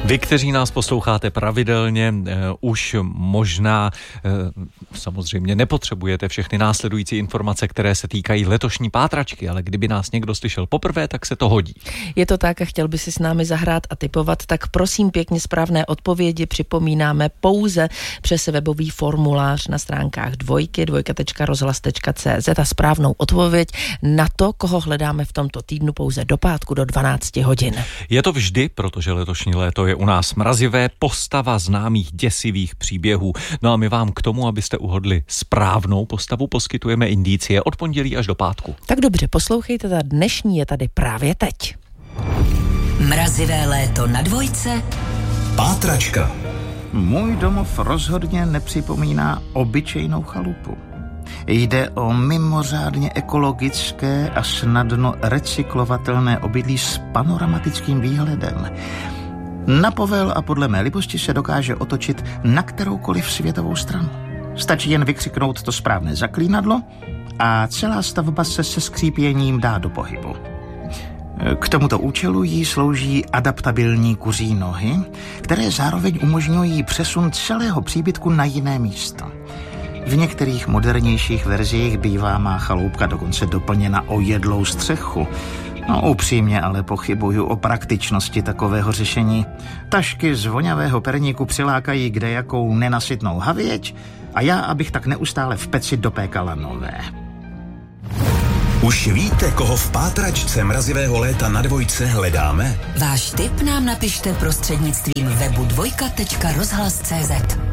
Vy, kteří nás posloucháte pravidelně, už možná samozřejmě nepotřebujete všechny následující informace, které se týkají letošní pátračky, ale kdyby nás někdo slyšel poprvé, tak se to hodí. Je to tak a chtěl by si s námi zahrát a tipovat, tak prosím pěkně správné odpovědi připomínáme pouze přes webový formulář na stránkách dvojka.rozhlas.cz a správnou odpověď na to, koho hledáme v tomto týdnu pouze do pátku do 12 hodin. Je to vždy, protože letošní léto je u nás mrazivé, postava známých děsivých příběhů. No a my vám k tomu, abyste uhodli správnou postavu, poskytujeme indicie od pondělí až do pátku. Tak dobře, poslouchejte, ta dnešní je tady právě teď. Mrazivé léto na Dvojce. Pátračka. Můj domov rozhodně nepřipomíná obyčejnou chalupu. Jde o mimořádně ekologické a snadno recyklovatelné obydlí s panoramatickým výhledem. Na povel a podle mé libosti se dokáže otočit na kteroukoliv světovou stranu. Stačí jen vykřiknout to správné zaklínadlo a celá stavba se skřípěním dá do pohybu. K tomuto účelu jí slouží adaptabilní kuří nohy, které zároveň umožňují přesun celého příbytku na jiné místo. V některých modernějších verzích bývá má chaloupka dokonce doplněna o jedlou střechu. No upřímně ale pochybuju o praktičnosti takového řešení. Tašky z vonavého perníku přilákají kdejakou nenasytnou havěť a já, abych tak neustále v peci dopékala nové. Už víte, koho v pátračce mrazivého léta na Dvojce hledáme? Váš tip nám napište prostřednictvím webu dvojka.rozhlas.cz.